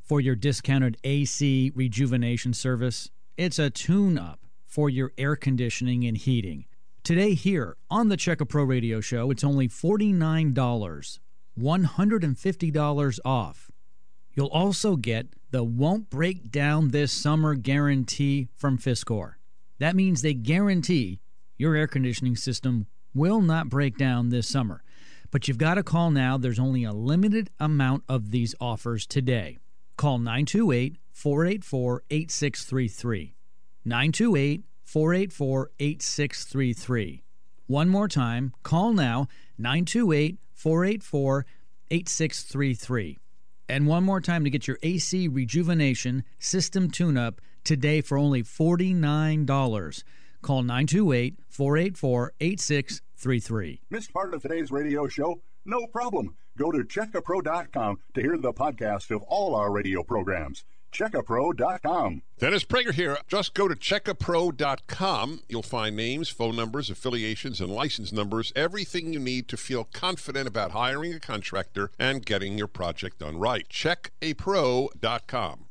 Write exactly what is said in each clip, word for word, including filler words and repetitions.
for your discounted A C rejuvenation service? It's a tune-up for your air conditioning and heating. Today here on the Checka Pro Radio Show, it's only forty-nine dollars, one hundred fifty dollars off. You'll also get the Won't Break Down This Summer guarantee from Fiskor. That means they guarantee your air conditioning system will not break down this summer. But you've got to call now. There's only a limited amount of these offers today. Call nine two eight, four eight four, eight six three three. nine two eight, four eight four, eight six three three. One more time, call now, nine two eight, four eight four, eight six three three. And one more time to get your A C rejuvenation system tune-up today for only forty-nine dollars. Call nine two eight, four eight four, eight six three three. Missed part of today's radio show? No problem. Go to checka pro dot com to hear the podcast of all our radio programs. checka pro dot com. Dennis Prager here. Just go to checka pro dot com. You'll find names, phone numbers, affiliations, and license numbers, everything you need to feel confident about hiring a contractor and getting your project done right. checka pro dot com.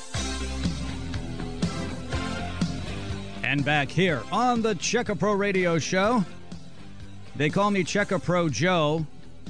And back here on the Checka Pro Radio Show, they call me Checka Pro Joe.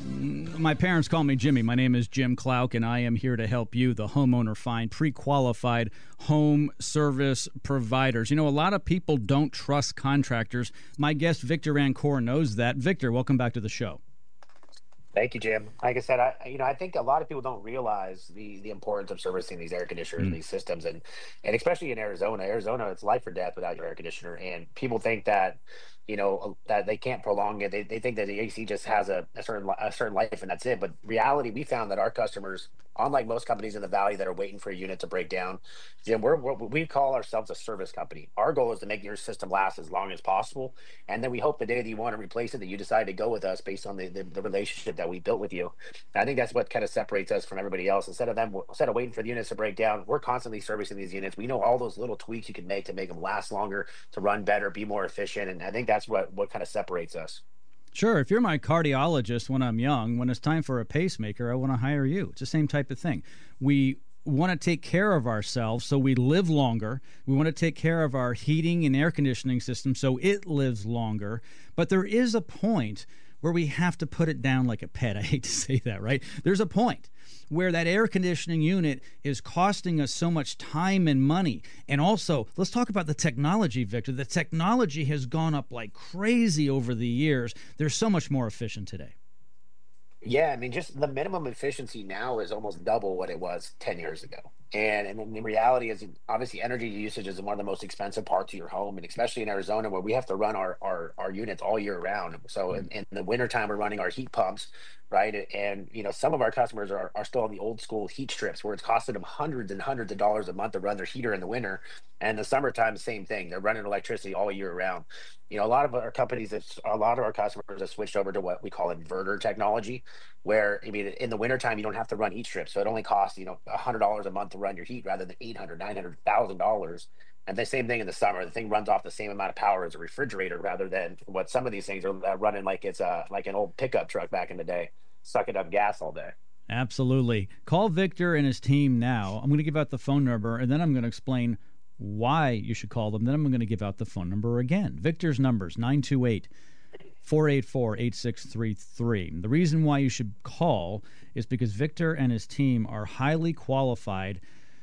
My parents call me Jimmy. My name is Jim Clouk, and I am here to help you, the homeowner, find pre-qualified home service providers. You know, a lot of people don't trust contractors. My guest, Victor Ancor, knows that. Victor, welcome back to the show. Thank you, Jim. Like I said, I you know I think a lot of people don't realize the the importance of servicing these air conditioners, mm. these systems, and and especially in Arizona. Arizona, it's life or death without your air conditioner. And people think that you know that they can't prolong it. They they think that the A C just has a, a certain a certain life and that's it. But reality, we found that our customers, unlike most companies in the valley that are waiting for a unit to break down, Jim, we're, we're we call ourselves a service company. Our goal is to make your system last as long as possible, and then we hope the day that you want to replace it, that you decide to go with us based on the the, the relationship that we built with you. And I think that's what kind of separates us from everybody else. Instead of them, instead of waiting for the units to break down, we're constantly servicing these units. We know all those little tweaks you can make to make them last longer, to run better, be more efficient, and I think that's what what kind of separates us. Sure. If you're my cardiologist when I'm young, when it's time for a pacemaker, I want to hire you. It's the same type of thing. We want to take care of ourselves so we live longer. We want to take care of our heating and air conditioning system so it lives longer. But there is a point where we have to put it down like a pet. I hate to say that, right? There's a point where that air conditioning unit is costing us so much time and money. And also, let's talk about the technology, Victor. The technology has gone up like crazy over the years. They're so much more efficient today. Yeah, I mean, just the minimum efficiency now is almost double what it was ten years ago. And, and the reality is, obviously, energy usage is one of the most expensive parts of your home, and especially in Arizona, where we have to run our our, our units all year round. So in, in the wintertime, we're running our heat pumps, right? And, you know, some of our customers are, are still on the old school heat strips, where it's costing them hundreds and hundreds of dollars a month to run their heater in the winter. And in the summertime, same thing. They're running electricity all year round. You know, a lot of our companies, a lot of our customers have switched over to what we call inverter technology, where, I mean, in the wintertime, you don't have to run heat strips. So it only costs, you know, one hundred dollars a month to run your heat rather than eight hundred dollars, nine hundred thousand dollars. And the same thing in the summer. The thing runs off the same amount of power as a refrigerator rather than what some of these things are running like it's a, like an old pickup truck back in the day, sucking up gas all day. Absolutely. Call Victor and his team now. I'm going to give out the phone number, and then I'm going to explain why you should call them. Then I'm going to give out the phone number again. Victor's number's nine two eight, four eight four, eight six three three. The reason why you should call is because Victor and his team are highly qualified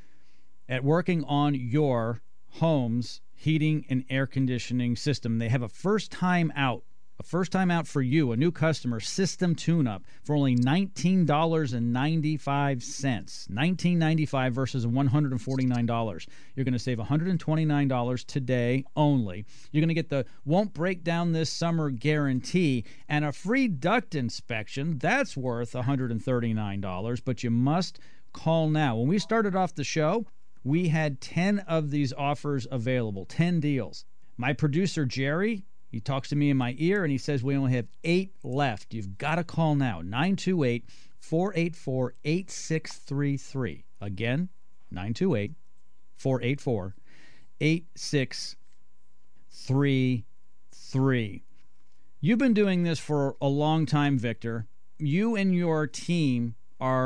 at working on your home's heating and air conditioning system. They have a first time out, a first time out for you, a new customer, system tune-up for only nineteen dollars and ninety-five cents. nineteen dollars and ninety-five cents versus one hundred forty-nine dollars. You're going to save one hundred twenty-nine dollars today only. You're going to get the Won't Break Down This Summer guarantee and a free duct inspection. That's worth one hundred thirty-nine dollars, but you must call now. When we started off the show, we had ten of these offers available, ten deals. My producer, Jerry, he talks to me in my ear, and he says we only have eight left. You've got to call now, nine two eight, four eight four, eight six three three. Again, nine two eight, four eight four, eight six three three. You've been doing this for a long time, Victor. You and your team are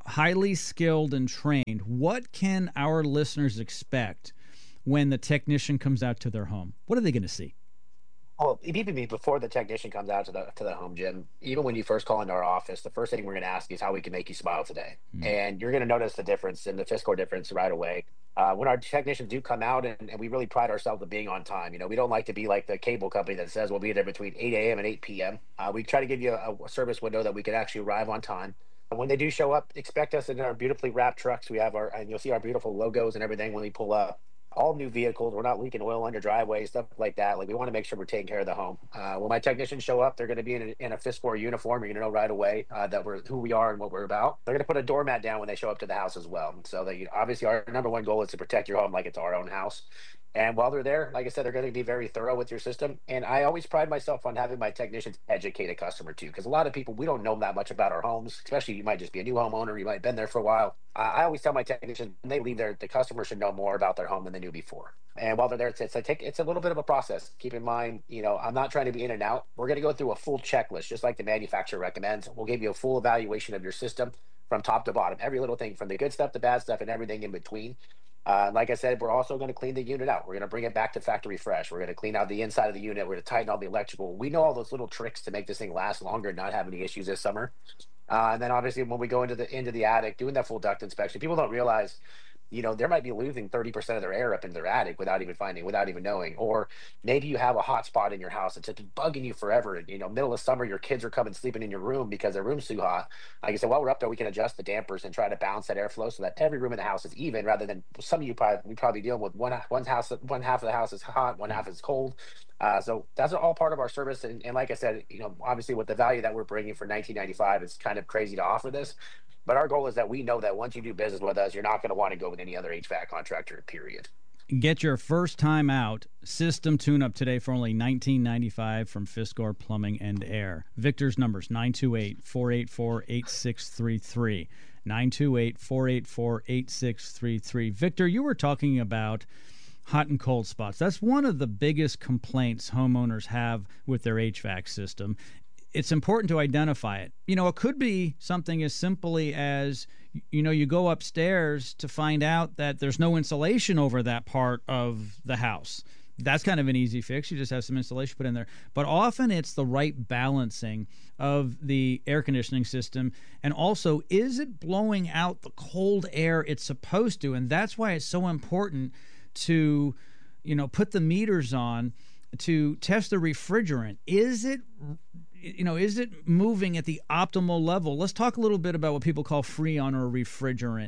highly skilled and trained. What can our listeners expect when the technician comes out to their home? What are they going to see? Well, even be- before the technician comes out to the to the home gym, even when you first call into our office, the first thing we're going to ask you is how we can make you smile today. Mm. And you're going to notice the difference in the FISCOR difference right away. Uh, when our technicians do come out, and, and we really pride ourselves on being on time. You know, we don't like to be like the cable company that says we'll be there between eight a m and eight p m. Uh, we try to give you a, a service window that we can actually arrive on time. And when they do show up, expect us in our beautifully wrapped trucks. We have our, and you'll see our beautiful logos and everything when we pull up. All new vehicles. We're not leaking oil on your driveway, stuff like that. Like, we want to make sure we're taking care of the home. Uh, when my technicians show up, they're going to be in a, in a FISCOR uniform. You're going to know right away uh, that we're who we are and what we're about. They're going to put a doormat down when they show up to the house as well. So that, you obviously, our number one goal is to protect your home like it's our own house. And while they're there, like I said, they're going to be very thorough with your system. And I always pride myself on having my technicians educate a customer too, because a lot of people, we don't know that much about our homes, especially you might just be a new homeowner, you might have been there for a while. Uh, I always tell my technicians when they leave there, the customer should know more about their home than they knew before. And while they're there, it's, it's, take, it's a little bit of a process. Keep in mind, you know, I'm not trying to be in and out. We're going to go through a full checklist, just like the manufacturer recommends. We'll give you a full evaluation of your system from top to bottom, every little thing from the good stuff, the bad stuff, and everything in between. Uh, like I said, we're also going to clean the unit out. We're going to bring it back to factory fresh. We're going to clean out the inside of the unit. We're going to tighten all the electrical. We know all those little tricks to make this thing last longer and not have any issues this summer. Uh, and then obviously when we go into the into the attic, doing that full duct inspection, people don't realize, you know, there might be losing thirty percent of their air up in their attic without even finding, without even knowing. Or maybe you have a hot spot in your house that's just bugging you forever. And, you know, middle of summer, your kids are coming sleeping in your room because their room's too hot. Like I said, while we're up there, we can adjust the dampers and try to balance that airflow so that every room in the house is even, rather than some of you probably, we probably deal with one, one house, one half of the house is hot, one half is cold. Uh, so that's all part of our service. And, and like I said, you know, obviously with the value that we're bringing for nineteen ninety-five, it's kind of crazy to offer this. But our goal is that we know that once you do business with us, you're not going to want to go with any other H V A C contractor, period. Get your first time out system tune-up today for only nineteen ninety-five dollars from FISCOR Plumbing and Air. Victor's numbers, nine two eight, four eight four, eight six three three. nine two eight, four eight four, eight six three three. Victor, you were talking about hot and cold spots. That's one of the biggest complaints homeowners have with their H V A C system. It's important to identify it. You know, it could be something as simply as, you know, you go upstairs to find out that there's no insulation over that part of the house. That's kind of an easy fix. You just have some insulation put in there. But often it's the right balancing of the air conditioning system. And also, is it blowing out the cold air it's supposed to? And that's why it's so important to, you know, put the meters on to test the refrigerant. Is it, you know, is it moving at the optimal level? Let's talk a little bit about what people call Freon or refrigerant.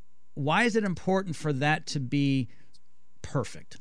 Why is it important for that to be perfect?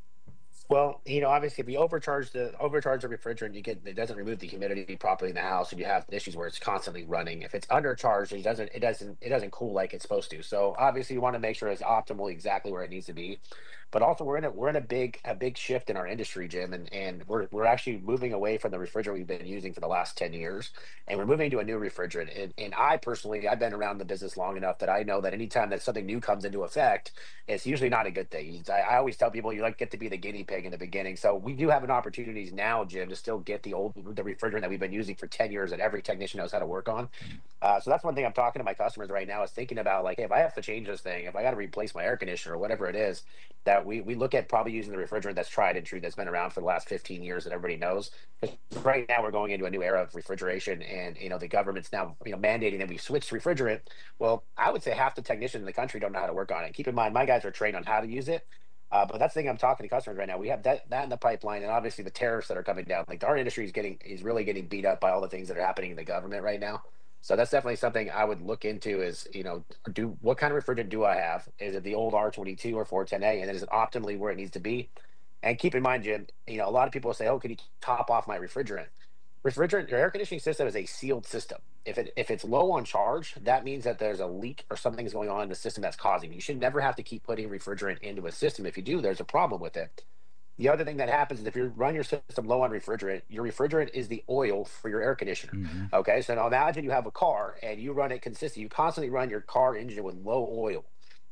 Well, you know, obviously, if we overcharge the overcharge the refrigerant, you get it doesn't remove the humidity properly in the house, and you have issues where it's constantly running. If it's undercharged, it doesn't it doesn't it doesn't cool like it's supposed to. So obviously, you want to make sure it's optimally exactly where it needs to be. But also, we're in a we're in a big a big shift in our industry, Jim, and and we're we're actually moving away from the refrigerant we've been using for the last ten years, and we're moving to a new refrigerant. And, and I personally, I've been around the business long enough that I know that anytime that something new comes into effect, it's usually not a good thing. I, I always tell people you like get to be the guinea pig in the beginning. So we do have an opportunities now, Jim, to still get the old the refrigerant that we've been using for ten years that every technician knows how to work on. Uh, so that's one thing I'm talking to my customers right now is thinking about, like, hey, if I have to change this thing, if I got to replace my air conditioner or whatever it is, that we we look at probably using the refrigerant that's tried and true, that's been around for the last fifteen years that everybody knows. Because right now we're going into a new era of refrigeration, and you know the government's now you know mandating that we switch to refrigerant. Well, I would say half the technicians in the country don't know how to work on it. Keep in mind, my guys are trained on how to use it. Uh, but that's the thing I'm talking to customers right now. We have that that in the pipeline, and obviously the tariffs that are coming down. Like our industry is getting is really getting beat up by all the things that are happening in the government right now. So that's definitely something I would look into is, you know, do what kind of refrigerant do I have? Is it the old R twenty-two or four ten A? And then is it optimally where it needs to be? And keep in mind, Jim, you know, a lot of people say, oh, can you top off my refrigerant? Refrigerant, your air conditioning system is a sealed system. If it if it's low on charge, that means that there's a leak or something's going on in the system that's causing it. You should never have to keep putting refrigerant into a system. If you do, there's a problem with it. The other thing that happens is if you run your system low on refrigerant, your refrigerant is the oil for your air conditioner. Mm-hmm. Okay, so now imagine you have a car and you run it consistently. You constantly run your car engine with low oil.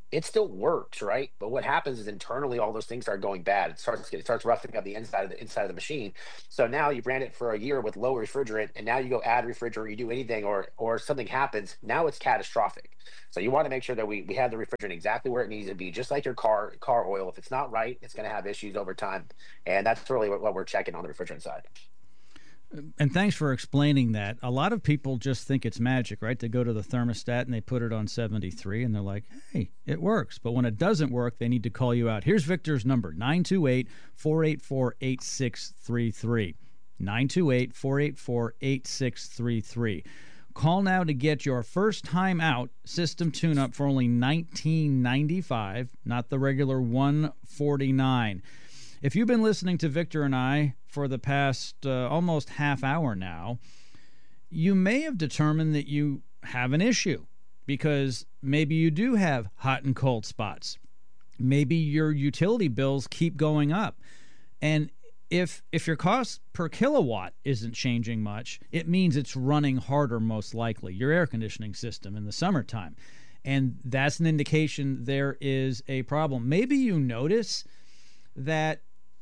it still works, right? But what happens is internally all those things start going bad. It starts it starts roughing up the inside of the inside of the machine. So now you ran it for a year with low refrigerant, and now you go add refrigerant, you do anything, or or something happens. Now it's catastrophic. So you want to make sure that we we have the refrigerant exactly where it needs to be, just like your car car oil. If it's not right, it's going to have issues over time, and that's really what, what we're checking on the refrigerant side. And thanks for explaining that. A lot of people just think it's magic, right? They go to the thermostat and they put it on seventy-three and they're like, hey, it works. But when it doesn't work, they need to call you out. Here's Victor's number, nine two eight, four eight four, eight six three three. nine two eight, four eight four, eight six three three. Call now to get your first time out system tune-up for only nineteen ninety-five, not the regular one forty-nine. If you've been listening to Victor and I for the past uh, almost half hour now, you may have determined that you have an issue because maybe you do have hot and cold spots. Maybe your utility bills keep going up. And if if your cost per kilowatt isn't changing much, it means it's running harder most likely, your air conditioning system in the summertime. And that's an indication there is a problem. Maybe you notice that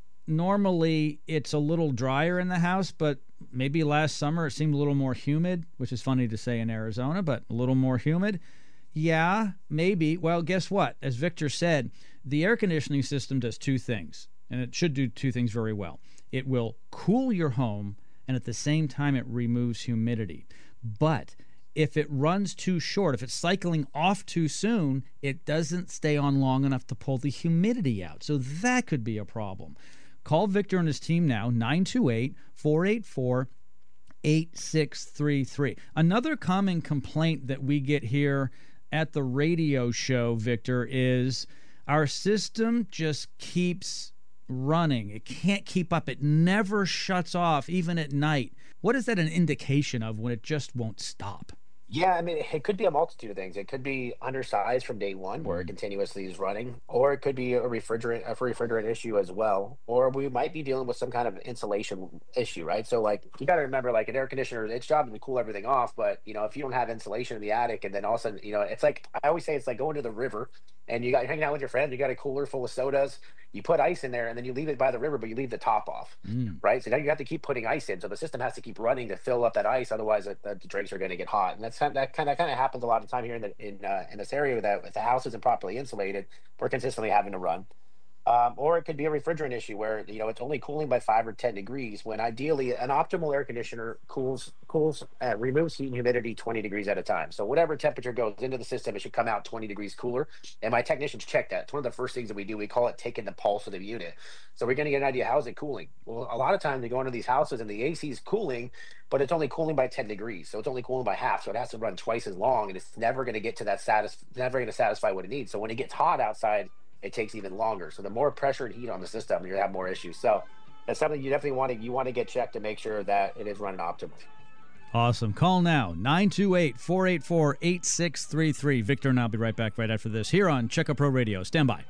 normally it's a little drier in the house, but maybe last summer it seemed a little more humid, which is funny to say in Arizona, but a little more humid. Yeah, maybe. Well, guess what? As Victor said, the air conditioning system does two things, and it should do two things very well. It will cool your home, and at the same time it removes humidity. But if it runs too short, if it's cycling off too soon, it doesn't stay on long enough to pull the humidity out. So that could be a problem. Call Victor and his team now, nine two eight, four eight four, eight six three three. Another common complaint that we get here at the radio show, Victor, is our system just keeps running. It can't keep up. It never shuts off, even at night. What is that an indication of when it just won't stop? Yeah, I mean, it could be a multitude of things. It could be undersized from day one, where it continuously is running, or it could be a refrigerant, a refrigerant issue as well, or we might be dealing with some kind of insulation issue, right? So, like, you got to remember, like, an air conditioner, its job is to cool everything off, but you know, if you don't have insulation in the attic, and then all of a sudden, you know, it's like I always say, it's like going to the river, and you got you're hanging out with your friends, you got a cooler full of sodas, you put ice in there, and then you leave it by the river, but you leave the top off, Mm. right? So now you have to keep putting ice in, so the system has to keep running to fill up that ice, otherwise the, the drinks are going to get hot, and that's kind of, that kind of kind of happens a lot of time here in the in uh, in this area, that if the house isn't properly insulated, we're consistently having to run. Um, or it could be a refrigerant issue where you know it's only cooling by five or ten degrees. When ideally, an optimal air conditioner cools cools uh, removes heat and humidity twenty degrees at a time. So whatever temperature goes into the system, it should come out twenty degrees cooler. And my technicians check that. It's one of the first things that we do. We call it taking the pulse of the unit. So we're going to get an idea, how is it cooling? Well, a lot of times they go into these houses and the A C is cooling, but it's only cooling by ten degrees. So it's only cooling by half. So it has to run twice as long, and it's never going to get to that satis- never going to satisfy what it needs. So when it gets hot outside, it takes even longer. So the more pressure and heat on the system, you're gonna have more issues. So that's something you definitely want to you want to get checked to make sure that it is running optimally. Awesome. Call now, nine two eight, four eight four, eight six three three. Victor and I'll be right back right after this here on Checka Pro Radio. Stand by.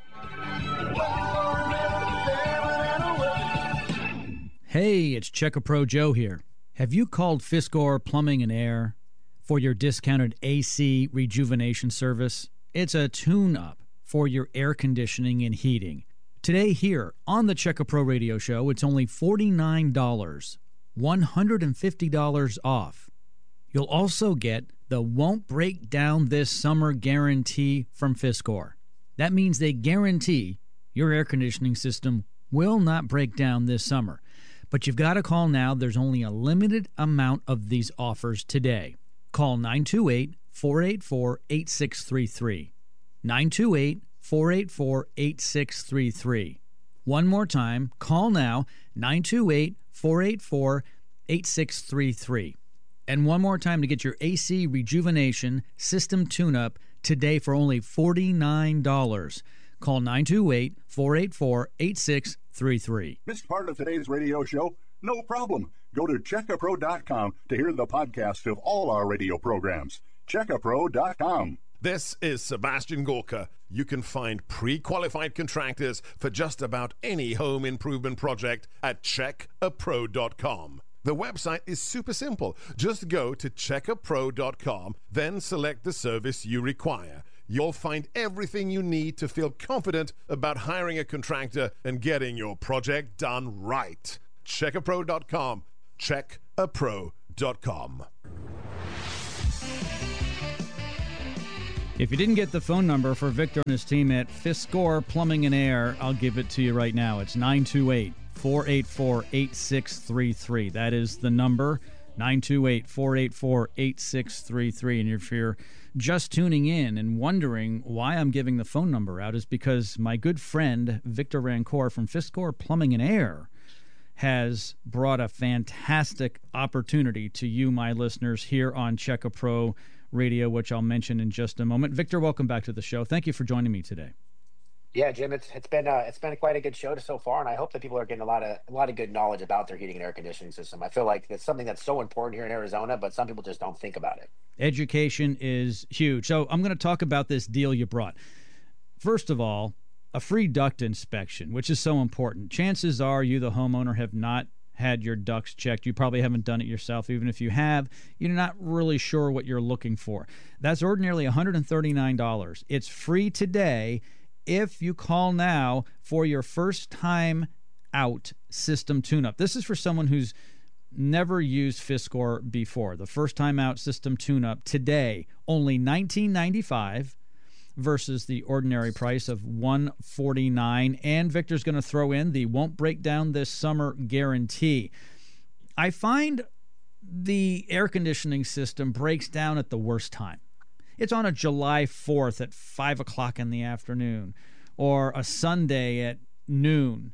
Hey, it's Checka Pro Joe here. Have you called Fiskor Plumbing and Air for your discounted A C rejuvenation service? It's a tune-up for your air conditioning and heating. Today here on the Checka Pro Radio Show, it's only forty-nine dollars, one hundred fifty dollars off. You'll also get the Won't Break Down This Summer guarantee from Fiskor. That means they guarantee your air conditioning system will not break down this summer. But you've got to call now. There's only a limited amount of these offers today. Call nine two eight, four eight four, eight six three three. nine two eight, four eight four, eight six three three. One more time, call now, nine two eight, four eight four, eight six three three. And one more time to get your A C rejuvenation system tune-up today for only forty-nine dollars. Call nine two eight, four eight four, eight six three three. Missed part of today's radio show? No problem. Go to checka pro dot com to hear the podcast of all our radio programs. checka pro dot com. This is Sebastian Gorka. You can find pre-qualified contractors for just about any home improvement project at checka pro dot com. The website is super simple. Just go to checka pro dot com, then select the service you require. you'll find everything you need to feel confident about hiring a contractor and getting your project done right. check a pro dot com. check a pro dot com. If you didn't get the phone number for Victor and his team at Fiskor Plumbing and Air, I'll give it to you right now. It's nine two eight, four eight four, eight six three three. That is the number, nine two eight, four eight four, eight six three three. And if you're just tuning in and wondering why I'm giving the phone number out, is because my good friend Victor Rancour from Fiskor Plumbing and Air has brought a fantastic opportunity to you, my listeners, here on Check a Pro Radio, which I'll mention in just a moment. Victor, welcome back to the show. Thank you for joining me today. Yeah, Jim, it's it's been uh, it's been quite a good show so far, and I hope that people are getting a lot of a lot of good knowledge about their heating and air conditioning system. I feel like it's something that's so important here in Arizona, but some people just don't think about it. Education is huge. So I'm going to talk about this deal you brought. First of all, a free duct inspection, which is so important. Chances are you, the homeowner, have not had your ducts checked. You probably haven't done it yourself. Even if you have, you're not really sure what you're looking for. That's ordinarily one hundred thirty-nine dollars. It's free today if you call now for your first time out system tune-up. This is for someone who's never used Fiskor before. The first time out system tune-up today, only nineteen ninety-five versus the ordinary price of one forty-nine. And Victor's going to throw in the won't break down this summer guarantee. I find the air conditioning system breaks down at the worst time. It's on a July fourth at five o'clock in the afternoon or a Sunday at noon.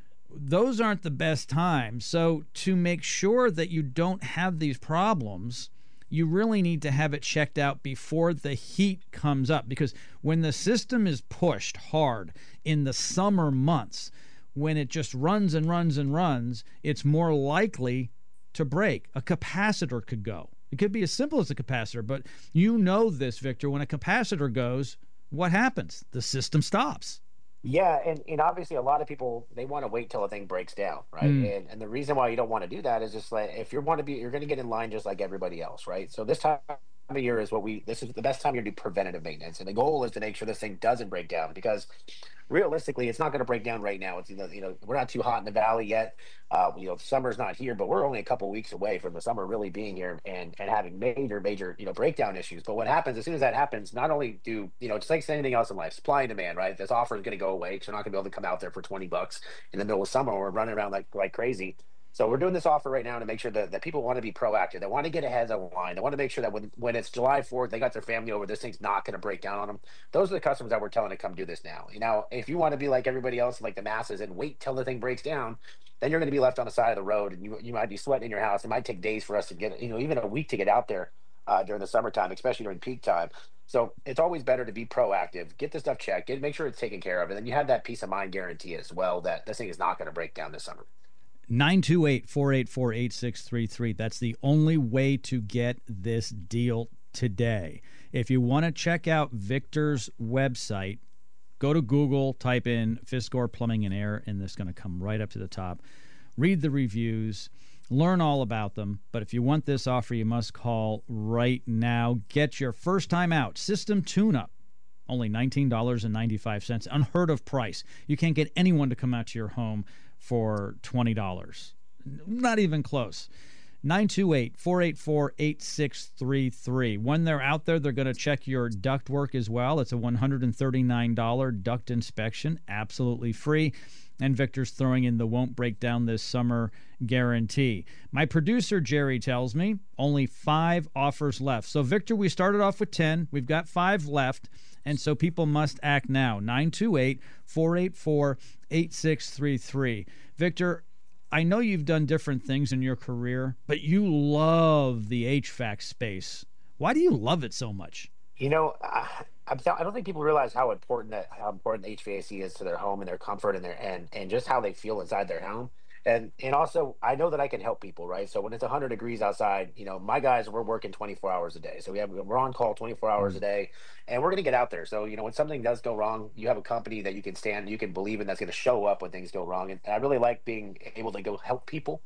Those aren't the best times. So to make sure that you don't have these problems, you really need to have it checked out before the heat comes up, because when the system is pushed hard in the summer months, when it just runs and runs and runs, it's more likely to break. A capacitor could go. It could be as simple as a capacitor, but you know this, Victor. When a capacitor goes, what happens? The system stops. Yeah, and, and obviously a lot of people, they want to wait till a thing breaks down, right? Mm. And and the reason why you don't want to do that is just like, if you want to be, you're going to get in line just like everybody else, right? So this time of year is what we, this is the best time you're going to do preventative maintenance. And the goal is to make sure this thing doesn't break down, because realistically, it's not going to break down right now. It's, you know, you know, we're not too hot in the valley yet. Uh, you know, summer's not here, but we're only a couple of weeks away from the summer really being here and, and having major, major, you know, breakdown issues. But what happens as soon as that happens, not only do, you know, just like anything else in life, supply and demand, right? This offer is going to go away because you're not going to be able to come out there for twenty bucks in the middle of summer. We're running around like, like crazy. So we're doing this offer right now to make sure that, that people want to be proactive. They want to get ahead of the line. They want to make sure that when, when it's July fourth, they got their family over, this thing's not going to break down on them. Those are the customers that we're telling to come do this now. You know, if you want to be like everybody else, like the masses, and wait till the thing breaks down, then you're going to be left on the side of the road, and you you might be sweating in your house. It might take days for us to get, you know, even a week to get out there uh, during the summertime, especially during peak time. So it's always better to be proactive, get this stuff checked, get make sure it's taken care of, and then you have that peace of mind guarantee as well that this thing is not going to break down this summer. nine two eight, four eight four, eight six three three. That's the only way to get this deal today. If you want to check out Victor's website, go to Google, type in Fiskor Plumbing and Air, and it's going to come right up to the top. Read the reviews, learn all about them. But if you want this offer, you must call right now. Get your first time out system tune-up. Only nineteen ninety-five, unheard of price. You can't get anyone to come out to your home for twenty dollars. Not even close. nine two eight, four eight four, eight six three three. When they're out there, they're going to check your duct work as well. It's a one hundred thirty-nine dollars duct inspection, absolutely free. And Victor's throwing in the won't break down this summer guarantee. My producer, Jerry, tells me only five offers left. So, Victor, we started off with ten. We've got five left. And so people must act now. nine two eight, four eight four, eight six three three. Victor, I know you've done different things in your career, but you love the H V A C space. Why do you love it so much? You know, I, I'm th- I don't think people realize how important that how important H V A C is to their home and their comfort and their and and just how they feel inside their home. And and also, I know that I can help people, right? So when it's one hundred degrees outside, you know, my guys, we're working twenty-four hours a day. So we have we're on call twenty-four hours a day, and we're going to get out there. So, you know, when something does go wrong, you have a company that you can stand, you can believe in, that's going to show up when things go wrong. And I really like being able to go help people.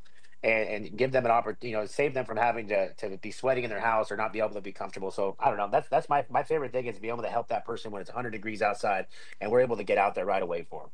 and, and give them an opportunity, you know, save them from having to, to be sweating in their house or not be able to be comfortable. So I don't know. That's that's my my favorite thing is to be able to help that person when it's one hundred degrees outside and we're able to get out there right away for them.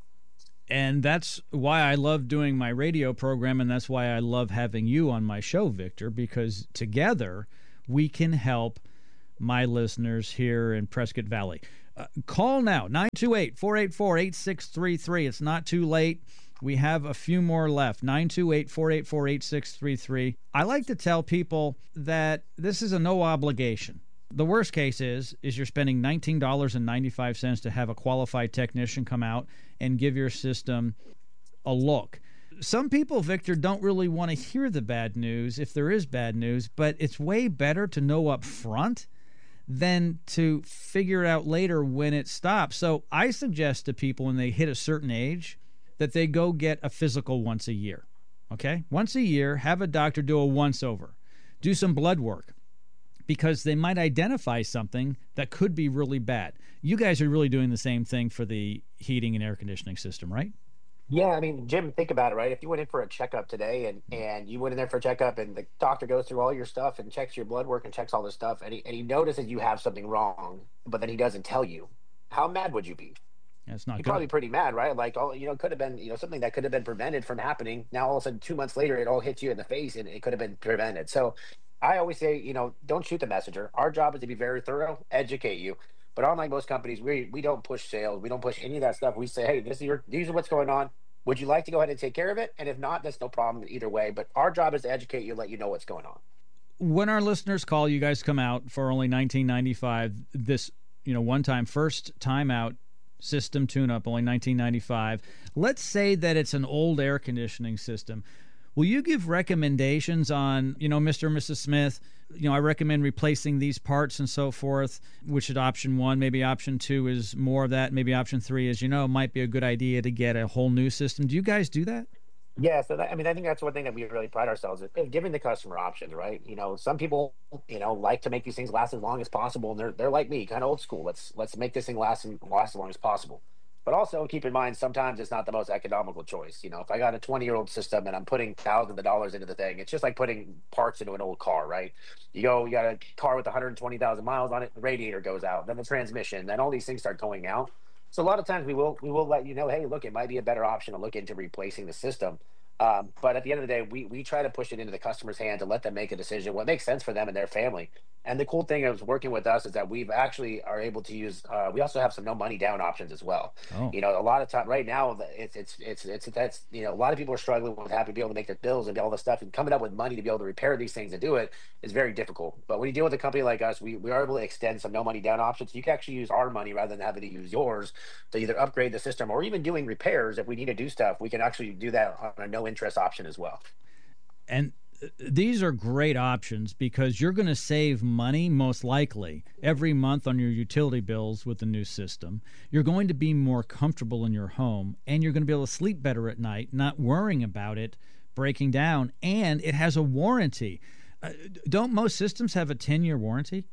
And that's why I love doing my radio program, and that's why I love having you on my show, Victor, because together we can help my listeners here in Prescott Valley. Uh, call now, nine two eight, four eight four, eight six three three. It's not too late. We have a few more left, nine two eight, four eight four, eight six three three. I like to tell people that this is a no obligation. The worst case is is you're spending nineteen dollars and ninety-five cents to have a qualified technician come out and give your system a look. Some people, Victor, don't really want to hear the bad news if there is bad news, but it's way better to know up front than to figure it out later when it stops. So I suggest to people when they hit a certain age that they go get a physical once a year. Okay? Once a year, have a doctor do a once-over. Do some blood work, because they might identify something that could be really bad. You guys are really doing the same thing for the heating and air conditioning system, right? Yeah, I mean, Jim, think about it, right? If you went in for a checkup today and, and you went in there for a checkup and the doctor goes through all your stuff and checks your blood work and checks all this stuff and he, and he notices you have something wrong, but then he doesn't tell you, how mad would you be? That's not You'd good. probably be pretty mad, right? Like, oh, you know, it could have been, you know, something that could have been prevented from happening. Now, all of a sudden, two months later, it all hits you in the face and it could have been prevented. So I always say, you know, don't shoot the messenger. Our job is to be very thorough, educate you. But unlike most companies, we we don't push sales. We don't push any of that stuff. We say, hey, this is your, these are what's going on. Would you like to go ahead and take care of it? And if not, that's no problem either way. But our job is to educate you, let you know what's going on. When our listeners call, you guys come out for only nineteen ninety-five. This, you know, one time, first time out, system tune-up, only nineteen ninety-five. Let's say that it's an old air conditioning system. Will you give recommendations on, you know, Mister and Missus Smith, you know, I recommend replacing these parts and so forth, which is option one. Maybe option two is more of that. Maybe option three is, you know, might be a good idea to get a whole new system. Do you guys do that? Yeah, so that, I mean, I think that's one thing that we really pride ourselves in, giving the customer options, right? You know, some people, you know, like to make these things last as long as possible, and they're they're like me, kind of old school. Let's let's make this thing last and last as long as possible. But also keep in mind, sometimes it's not the most economical choice. You know, if I got a twenty-year-old system and I'm putting thousands of dollars into the thing, it's just like putting parts into an old car, right? You go, you got a car with one hundred twenty thousand miles on it, the radiator goes out, then the transmission, then all these things start going out. So a lot of times we will we will let you know, hey, look, it might be a better option to look into replacing the system. Um, but at the end of the day, we we try to push it into the customer's hands and let them make a decision what makes sense for them and their family. And the cool thing is working with us is that we've actually are able to use. Uh, we also have some no money down options as well. Oh. You know, a lot of time right now, it's it's it's it's that's you know a lot of people are struggling with having to be able to make their bills and all this stuff, and coming up with money to be able to repair these things and do it is very difficult. But when you deal with a company like us, we we are able to extend some no money down options. You can actually use our money rather than having to use yours to either upgrade the system or even doing repairs. If we need to do stuff, we can actually do that on a no interest option as well. And these are great options because you're going to save money, most likely, every month on your utility bills with the new system. You're going to be more comfortable in your home, and you're going to be able to sleep better at night, not worrying about it breaking down. And it has a warranty. Uh, don't most systems have a ten-year warranty?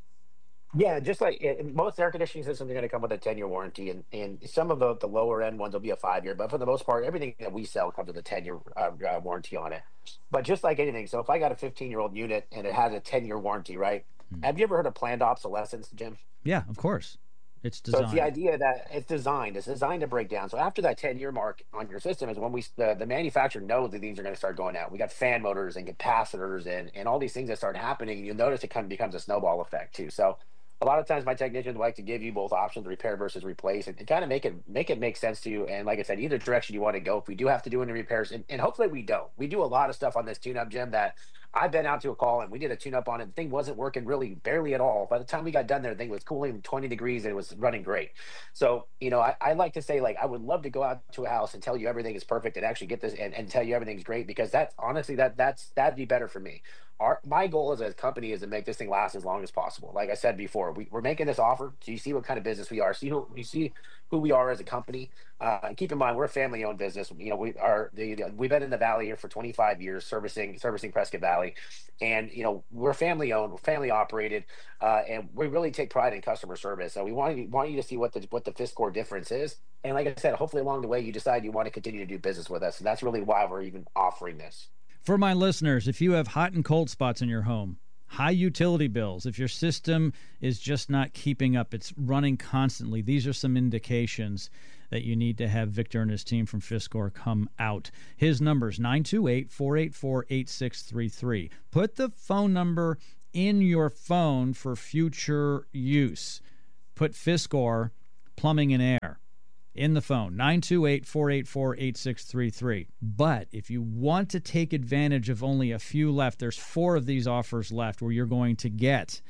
Yeah, just like it, most air conditioning systems are going to come with a ten-year warranty, and, and some of the, the lower end ones will be a five-year. But for the most part, everything that we sell comes with a ten-year uh, uh, warranty on it. But just like anything, so if I got a fifteen-year-old unit and it has a ten-year warranty, right? Hmm. Have you ever heard of planned obsolescence, Jim? Yeah, of course. It's designed. So it's the idea that it's designed. It's designed to break down. So after that ten-year mark on your system is when we the, the manufacturer knows that things are going to start going out. We got fan motors and capacitors and, and all these things that start happening. And you'll notice it kind of becomes a snowball effect too. So a lot of times my technicians like to give you both options, repair versus replace, and, and kind of make it make it make sense to you. And like I said, either direction you want to go. If we do have to do any repairs, and, and hopefully we don't. We do a lot of stuff on this tune-up, Jim, that I've been out to a call and we did a tune-up on it. The thing wasn't working really barely at all. By the time we got done there, the thing was cooling twenty degrees and it was running great. So, you know, I, I like to say, like, I would love to go out to a house and tell you everything is perfect and actually get this and, and tell you everything's great, because that's honestly, that that's that'd be better for me. Our, my goal as a company is to make this thing last as long as possible. Like I said before, we, we're making this offer so you see what kind of business we are. See who you see who we are as a company. Uh, and keep in mind, we're a family-owned business. You know, we are the, we've been in the Valley here for twenty-five years, servicing servicing Prescott Valley, and you know we're family-owned, we're family-operated, uh, and we really take pride in customer service. So we want you want you to see what the what the Fiscore difference is. And like I said, hopefully along the way you decide you want to continue to do business with us, and that's really why we're even offering this. For my listeners, if you have hot and cold spots in your home, high utility bills, if your system is just not keeping up, it's running constantly, these are some indications that you need to have Victor and his team from Fiskor come out. His number is nine two eight, four eight four, eight six three three. Put the phone number in your phone for future use. Put Fiskor Plumbing and Air in the phone, nine two eight, four eight four, eight six three three. But if you want to take advantage of only a few left, there's four of these offers left where you're going to get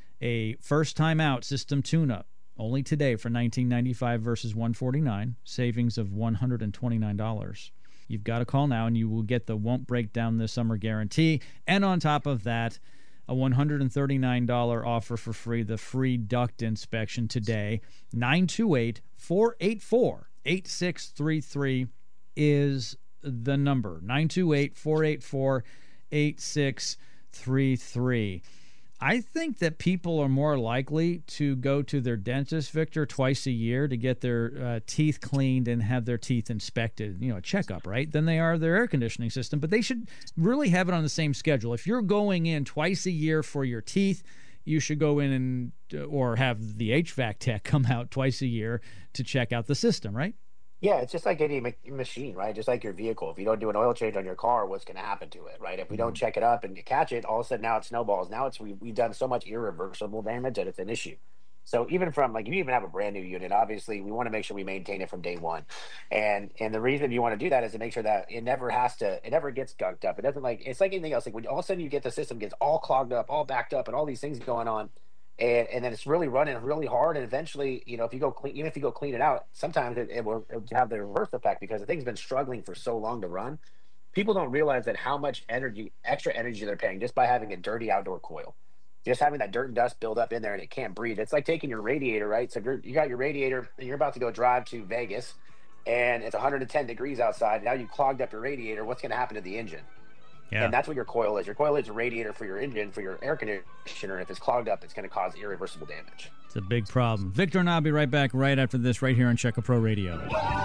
a first-time out system tune-up only today for nineteen ninety-five dollars versus one hundred forty-nine dollars, savings of one hundred twenty-nine dollars. You've got to call now, and you will get the won't break down this summer guarantee. And on top of that, a one hundred thirty-nine dollars offer for free, the free duct inspection today. nine two eight, four eight four, eight six three three is the number. nine two eight, four eight four, eight six three three. I think that people are more likely to go to their dentist, Victor, twice a year to get their uh, teeth cleaned and have their teeth inspected, you know, a checkup, right, than they are their air conditioning system. But they should really have it on the same schedule. If you're going in twice a year for your teeth, you should go in and or have the H V A C tech come out twice a year to check out the system, right? Yeah, it's just like any ma- machine, right? Just like your vehicle. If you don't do an oil change on your car, what's going to happen to it, right? If we don't check it up and catch it, all of a sudden now it snowballs. Now it's we, we've done so much irreversible damage that it's an issue. So even from like you even have a brand new unit, obviously we want to make sure we maintain it from day one. And and the reason you want to do that is to make sure that it never has to, it never gets gunked up. It doesn't like it's like anything else. Like when all of a sudden you get the system gets all clogged up, all backed up, and all these things going on. And, and then it's really running really hard, and eventually, you know, if you go clean, even if you go clean it out, sometimes it, it will it will have the reverse effect because the thing's been struggling for so long to run. People don't realize that how much energy, extra energy they're paying just by having a dirty outdoor coil, just having that dirt and dust build up in there and it can't breathe. It's like taking your radiator, right? So you're, you got your radiator and you're about to go drive to Vegas, and it's one hundred ten degrees outside. Now you've clogged up your radiator. What's going to happen to the engine? Yeah. And that's what your coil is. Your coil is a radiator for your engine, for your air conditioner. If it's clogged up, it's going to cause irreversible damage. It's a big problem. Victor and I will be right back right after this, right here on Check A Pro Radio.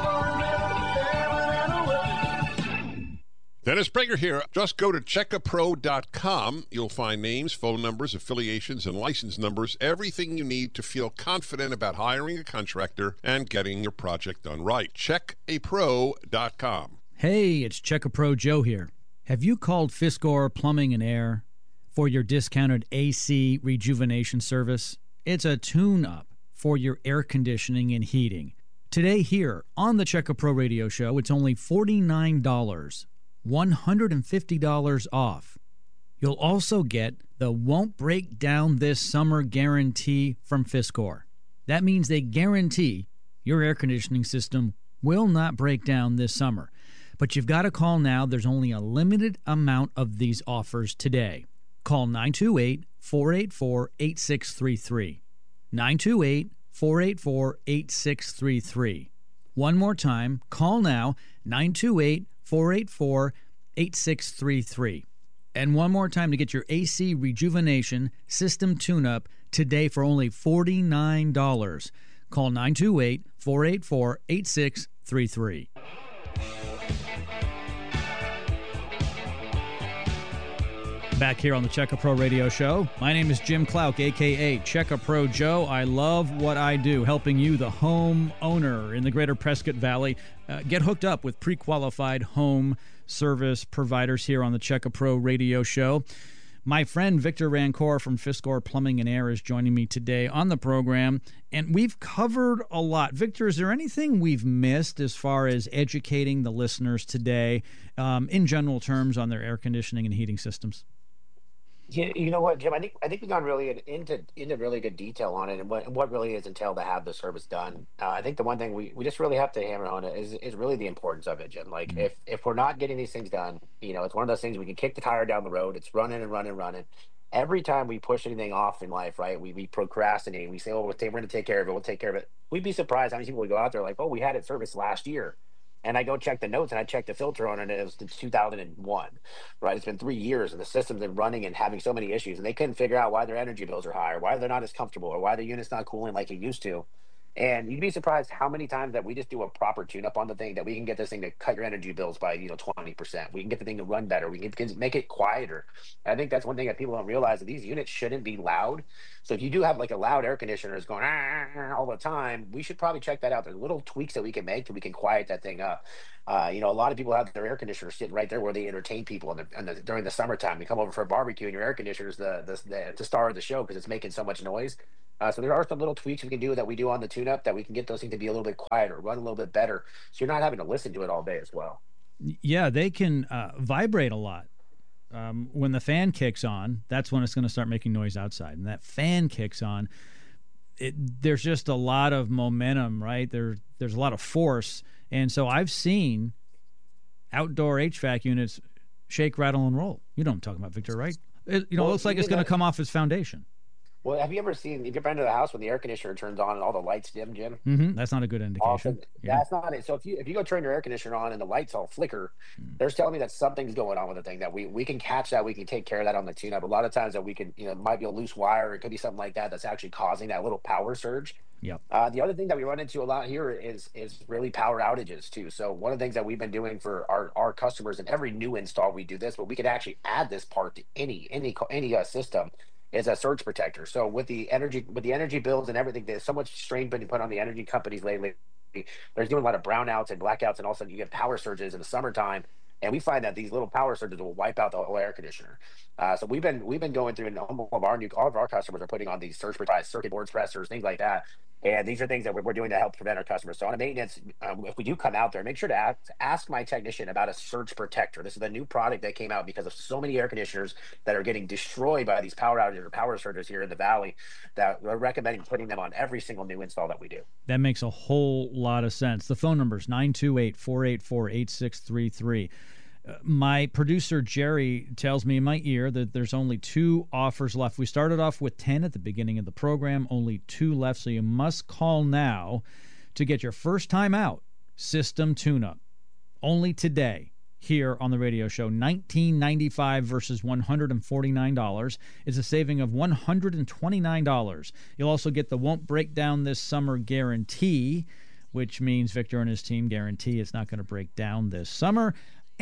Dennis Prager here. Just go to check a pro dot com. You'll find names, phone numbers, affiliations, and license numbers, everything you need to feel confident about hiring a contractor and getting your project done right. check a pro dot com. Hey, it's Check A Pro Joe here. Have you called Fiskor Plumbing and Air for your discounted A C rejuvenation service? It's a tune-up for your air conditioning and heating. Today here on the Check A Pro Radio Show, it's only forty-nine dollars, one hundred fifty dollars off. You'll also get the Won't Break Down This Summer guarantee from Fiskor. That means they guarantee your air conditioning system will not break down this summer. But you've got to call now. There's only a limited amount of these offers today. Call nine two eight, four eight four, eight six three three. nine two eight, four eight four, eight six three three. One more time, call now, nine two eight, four eight four, eight six three three. And one more time to get your A C rejuvenation system tune-up today for only forty-nine dollars. Call nine two eight, four eight four, eight six three three. Back here on the Check A Pro Radio Show. My name is Jim Clouk, a k a. Check A Pro Joe. I love what I do, helping you, the home owner in the greater Prescott Valley, uh, get hooked up with pre-qualified home service providers here on the Check A Pro Radio Show. My friend Victor Rancour from Fiskor Plumbing and Air is joining me today on the program, and we've covered a lot. Victor, is there anything we've missed as far as educating the listeners today um, in general terms on their air conditioning and heating systems? Yeah, you know what, Jim? I think I think we've gone really into into really good detail on it and what and what really is entailed to have the service done. Uh, I think the one thing we, we just really have to hammer on it is is really the importance of it, Jim. Like mm-hmm. if if we're not getting these things done, you know, it's one of those things we can kick the tire down the road. It's running and running and running. Every time we push anything off in life, right? We we procrastinate. We say, oh, we're, we're going to take care of it. We'll take care of it. We'd be surprised how many people would go out there like, oh, we had it serviced last year. And I go check the notes and I check the filter on it, and it was two thousand one, right? It's been three years and the system's been running and having so many issues, and they couldn't figure out why their energy bills are higher, why they're not as comfortable, or why the unit's not cooling like it used to. And you'd be surprised how many times that we just do a proper tune-up on the thing that we can get this thing to cut your energy bills by, you know, twenty percent. We can get the thing to run better. We can, can make it quieter. And I think that's one thing that people don't realize, that these units shouldn't be loud. So if you do have like a loud air conditioner that's going "Ah," all the time, we should probably check that out. There's little tweaks that we can make that we can quiet that thing up. Uh, you know, a lot of people have their air conditioners sitting right there where they entertain people in the, in the, during the summertime. You come over for a barbecue and your air conditioner is the, the, the, the star of the show because it's making so much noise. Uh, so there are some little tweaks we can do that we do on the tune-up that we can get those things to be a little bit quieter, run a little bit better, so you're not having to listen to it all day as well. Yeah, they can uh, vibrate a lot. Um, when the fan kicks on, that's when it's going to start making noise outside. And that fan kicks on, it, there's just a lot of momentum, right? There, there's a lot of force. And so I've seen outdoor H V A C units shake, rattle, and roll. You know what I'm talking about, Victor, right? It, you know, well, it looks like it's going to come off its foundation. Well, have you ever seen, if you've been to the house when the air conditioner turns on and all the lights dim, Jim? Mm-hmm. That's not a good indication. Often, yeah. That's not it. So if you if you go turn your air conditioner on and the lights all flicker, mm. there's telling me that something's going on with the thing, that we, we can catch that. We can take care of that on the tune-up. A lot of times that we can, you know, it might be a loose wire. It could be something like that that's actually causing that little power surge. Yep. Uh, the other thing that we run into a lot here is is really power outages too. So one of the things that we've been doing for our, our customers, and every new install we do this, but we can actually add this part to any any any uh, system, is a surge protector. So with the energy with the energy bills and everything, there's so much strain been put on the energy companies lately. There's doing a lot of brownouts and blackouts, and all of a sudden you get power surges in the summertime. And we find that these little power surges will wipe out the whole air conditioner. Uh, so we've been we've been going through, and all of our new all of our customers are putting on these surge protectors, circuit board pressers, things like that. And these are things that we're, we're doing to help prevent our customers. So on a maintenance, um, if we do come out there, make sure to ask, ask my technician about a surge protector. This is the new product that came out because of so many air conditioners that are getting destroyed by these power outages or power surges here in the Valley, that we're recommending putting them on every single new install that we do. That makes a whole lot of sense. The phone number is nine two eight, four eight four, eight six three three. My producer, Jerry, tells me in my ear that there's only two offers left. We started off with ten at the beginning of the program, only two left, so you must call now to get your first time out system tune-up. Only today here on the radio show, nineteen ninety-five dollars versus one hundred forty-nine dollars. It's a saving of one hundred twenty-nine dollars. You'll also get the Won't Break Down This Summer guarantee, which means Victor and his team guarantee it's not going to break down this summer.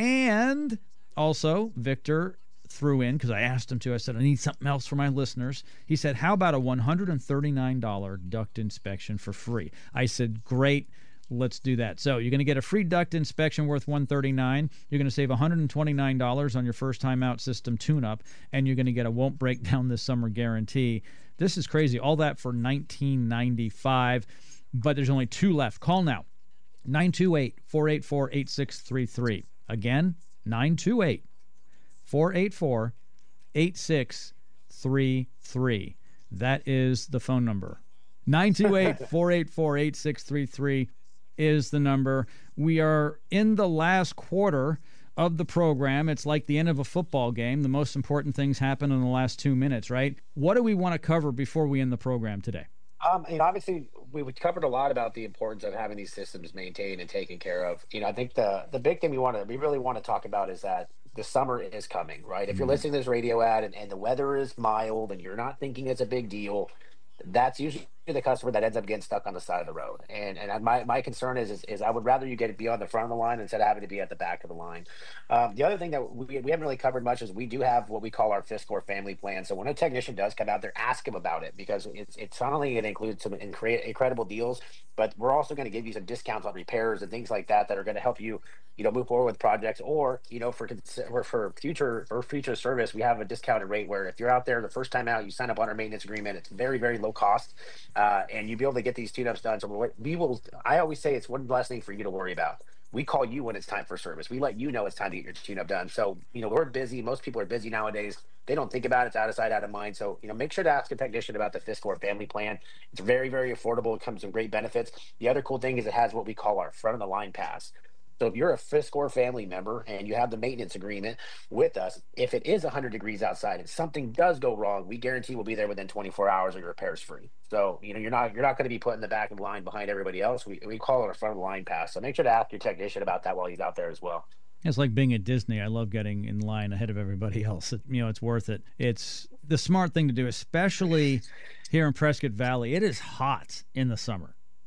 And also, Victor threw in, because I asked him to, I said, I need something else for my listeners. He said, how about a one hundred thirty-nine dollars duct inspection for free? I said, great, let's do that. So you're going to get a free duct inspection worth one hundred thirty-nine dollars. You're going to save one hundred twenty-nine dollars on your first time out system tune-up, and you're going to get a Won't Break Down This Summer guarantee. This is crazy. All that for nineteen ninety-five dollars, but there's only two left. Call now, nine two eight, four eight four, eight six three three. Again, nine two eight, four eight four, eight six three three. That is the phone number. nine two eight, four eight four, eight six three three is the number. We are in the last quarter of the program. It's like the end of a football game. The most important things happen in the last two minutes, right? What do we want to cover before we end the program today? Um, you know, obviously, we we covered a lot about the importance of having these systems maintained and taken care of. You know, I think the the big thing we want to we really want to talk about is that the summer is coming, right? If you're Mm-hmm. listening to this radio ad and, and the weather is mild and you're not thinking it's a big deal, that's usually the customer that ends up getting stuck on the side of the road. And and my, my concern is, is is I would rather you get it be on the front of the line instead of having to be at the back of the line. Um, the other thing that we, we haven't really covered much is we do have what we call our Fiskor family plan. So when a technician does come out there, ask him about it, because it's it's not only going to include some incre- incredible deals, but we're also going to give you some discounts on repairs and things like that that are going to help you, you know, move forward with projects. Or, you know, for for, for future for future service, we have a discounted rate where if you're out there the first time out, you sign up on our maintenance agreement. It's very, very low cost, uh, and you'll be able to get these tune-ups done. So we will. I always say it's one less thing for you to worry about. We call you when it's time for service. We let you know it's time to get your tune-up done. So, you know, we're busy. Most people are busy nowadays. They don't think about it. It's out of sight, out of mind. So, you know, make sure to ask a technician about the Fiskor family plan. It's very, very affordable. It comes with great benefits. The other cool thing is it has what we call our front of the line pass. So if you're a Fiskor family member and you have the maintenance agreement with us, if it is one hundred degrees outside and something does go wrong, we guarantee we'll be there within twenty-four hours or your repair's free. So, you know, you're not you're not going to be put in the back of the line behind everybody else. We we call it a front of the line pass. So make sure to ask your technician about that while he's out there as well. It's like being at Disney. I love getting in line ahead of everybody else. It, you know, it's worth it. It's the smart thing to do, especially here in Prescott Valley. It is hot in the summer.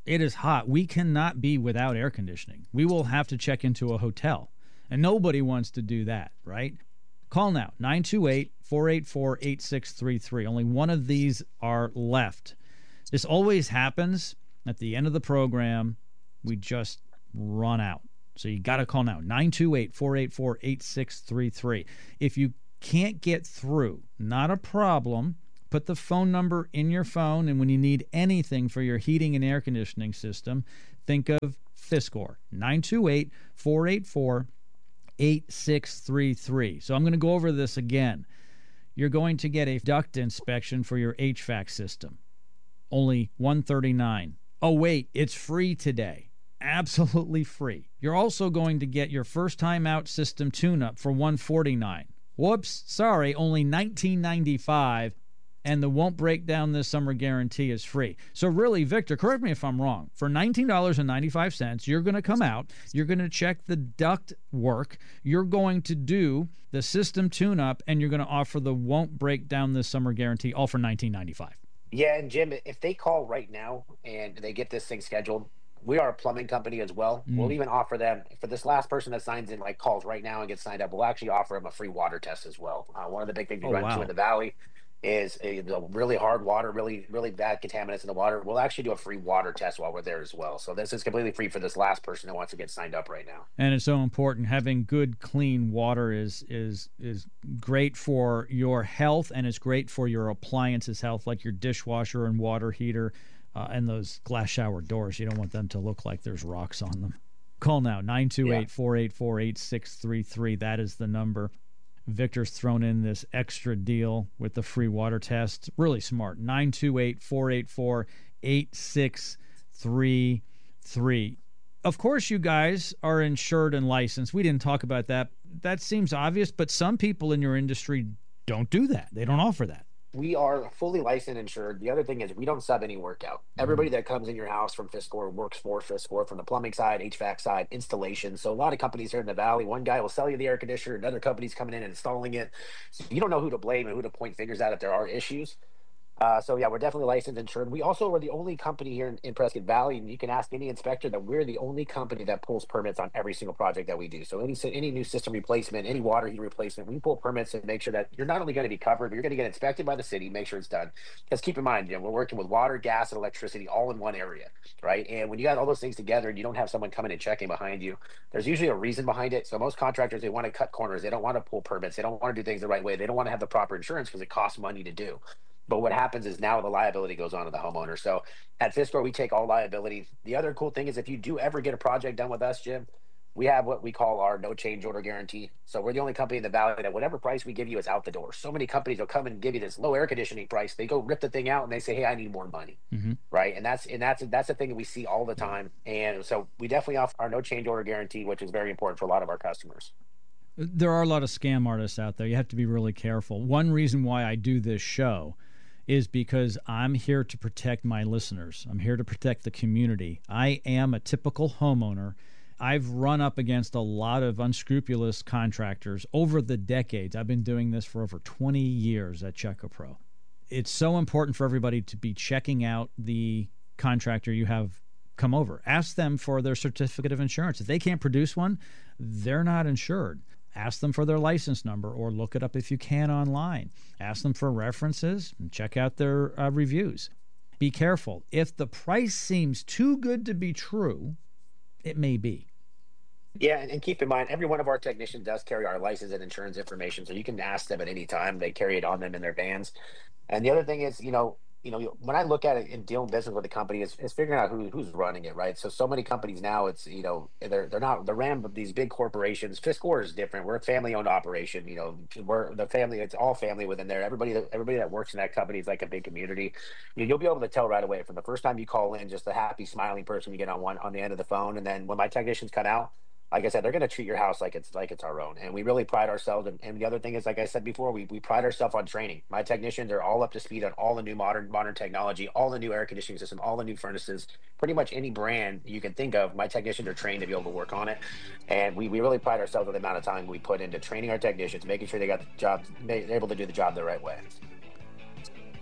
It is hot. We cannot be without air conditioning. We will have to check into a hotel, and nobody wants to do that, right? Call now, nine two eight, four eight four, eight six three three. Only one of these are left. This always happens at the end of the program. We just run out. So you got to call now, nine two eight, four eight four, eight six three three. If you can't get through, not a problem. Put the phone number in your phone, and when you need anything for your heating and air conditioning system, think of Fiskor, nine two eight, four eight four, eight six three three. So I'm going to go over this again. You're going to get a duct inspection for your H V A C system. Only one hundred thirty-nine dollars. Oh, wait, it's free today. Absolutely free. You're also going to get your first time out system tune-up for one hundred forty-nine dollars. Whoops, sorry, only nineteen ninety-five, and the won't break down this summer guarantee is free. So really, Victor, correct me if I'm wrong, for nineteen ninety-five, you're going to come out, you're going to check the duct work, you're going to do the system tune-up, and you're going to offer the won't break down this summer guarantee, all for nineteen ninety-five. Yeah, and Jim, if they call right now and they get this thing scheduled, we are a plumbing company as well. Mm. We'll even offer them, for this last person that signs in, like calls right now and gets signed up, we'll actually offer them a free water test as well. Uh, one of the big things we oh, run wow. into in the Valley is a, the really hard water, really, really bad contaminants in the water. We'll actually do a free water test while we're there as well. So this is completely free for this last person that wants to get signed up right now. And it's so important. Having good, clean water is is is great for your health, and it's great for your appliances' health, like your dishwasher and water heater. Uh, and those glass shower doors, you don't want them to look like there's rocks on them. Call now, nine two eight, four eight four, eight six three three. That is the number. Victor's thrown in this extra deal with the free water test. Really smart. nine two eight, four eight four, eight six three three. Of course, you guys are insured and licensed. We didn't talk about that. That seems obvious, but some people in your industry don't do that. They don't offer that. We are fully licensed and insured. The other thing is we don't sub any work out. Everybody that comes in your house from Fiskor works for Fiskor, from the plumbing side, H V A C side, installation. So a lot of companies here in the Valley, one guy will sell you the air conditioner, another company's coming in and installing it. So you don't know who to blame and who to point fingers at if there are issues. Uh, so, yeah, we're definitely licensed and insured. We also are the only company here in, in Prescott Valley, and you can ask any inspector that we're the only company that pulls permits on every single project that we do. So any any new system replacement, any water heater replacement, we pull permits and make sure that you're not only going to be covered, but you're going to get inspected by the city, make sure it's done. Because keep in mind, you know, we're working with water, gas, and electricity all in one area, right? And when you got all those things together and you don't have someone coming and checking behind you, there's usually a reason behind it. So most contractors, they want to cut corners. They don't want to pull permits. They don't want to do things the right way. They don't want to have the proper insurance because it costs money to do. But what happens is now the liability goes on to the homeowner. So at Fiskor, we take all liability. The other cool thing is if you do ever get a project done with us, Jim, we have what we call our no change order guarantee. So we're the only company in the Valley that whatever price we give you is out the door. So many companies will come and give you this low air conditioning price. They go rip the thing out and they say, hey, I need more money. Mm-hmm. Right. And that's and that's that's a thing that we see all the time. And so we definitely offer our no change order guarantee, which is very important for a lot of our customers. There are a lot of scam artists out there. You have to be really careful. One reason why I do this show is because I'm here to protect my listeners. I'm here to protect the community. I am a typical homeowner. I've run up against a lot of unscrupulous contractors over the decades. I've been doing this for over twenty years at Check-A-Pro. It's so important for everybody to be checking out the contractor you have come over. Ask them for their certificate of insurance. If they can't produce one, they're not insured. Ask them for their license number or look it up if you can online. Ask them for references and check out their uh, reviews. Be careful. If the price seems too good to be true, it may be. Yeah, and, and keep in mind, every one of our technicians does carry our license and insurance information, so you can ask them at any time. They carry it on them in their vans. And the other thing is, you know, you know, when I look at it in dealing business with the company, is, is figuring out who who's running it, right? So, so many companies now, it's, you know, they're they're not, they're ran by these big corporations. Fiskor is different. We're a family-owned operation. You know, we're the family. It's all family within there. Everybody, that, everybody that works in that company is like a big community. You know, you'll be able to tell right away from the first time you call in, just the happy, smiling person you get on one on the end of the phone, and then when my technicians come out, like I said, they're going to treat your house like it's like it's our own. And we really pride ourselves. And, and the other thing is, like I said before, we, we pride ourselves on training. My technicians are all up to speed on all the new modern modern technology, all the new air conditioning system, all the new furnaces, pretty much any brand you can think of. My technicians are trained to be able to work on it. And we, we really pride ourselves on the amount of time we put into training our technicians, making sure they got the job, they're able to do the job the right way.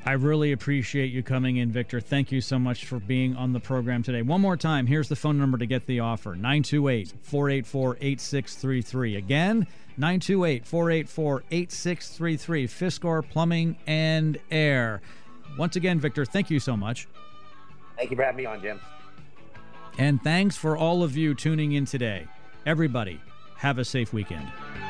I really appreciate you coming in, Victor. Thank you so much for being on the program today. One more time, here's the phone number to get the offer, nine two eight, four eight four, eight six three three. Again, nine two eight, four eight four, eight six three three, Fiskor Plumbing and Air. Once again, Victor, thank you so much. Thank you for having me on, Jim. And thanks for all of you tuning in today. Everybody, have a safe weekend.